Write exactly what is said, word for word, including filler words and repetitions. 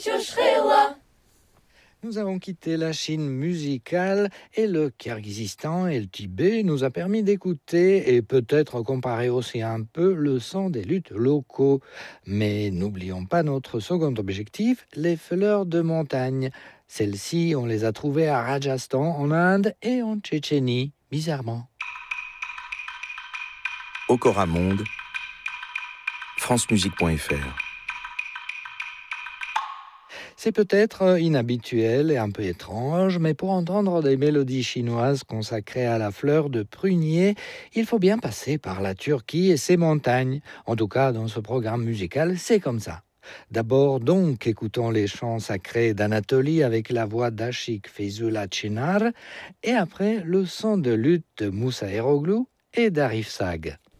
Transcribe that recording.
Nous avons quitté la Chine musicale et le Kirghizistan et le Tibet nous a permis d'écouter et peut-être comparer aussi un peu le son des luttes locaux. Mais n'oublions pas notre second objectif, les fleurs de montagne. Celles-ci, on les a trouvées à Rajasthan en Inde et en Tchétchénie, bizarrement. Okora Monde, francemusique point f r. C'est peut-être inhabituel et un peu étrange, mais pour entendre des mélodies chinoises consacrées à la fleur de prunier, il faut bien passer par la Turquie et ses montagnes. En tout cas, dans ce programme musical, c'est comme ça. D'abord donc, écoutons les chants sacrés d'Anatolie avec la voix d'Achik Feyzullah Çınar, et après le son de luth de Moussa Eroglu et d'Arif Sag.